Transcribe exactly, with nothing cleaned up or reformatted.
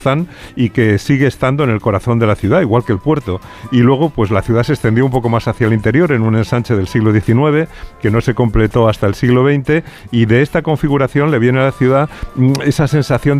y que sigue estando en el corazón de la ciudad, igual que el puerto. Y luego, pues la ciudad se extendió un poco más hacia el interior en un ensanche del siglo diecinueve, que no se completó hasta el siglo veinte, y de esta configuración le viene a la ciudad esa sensación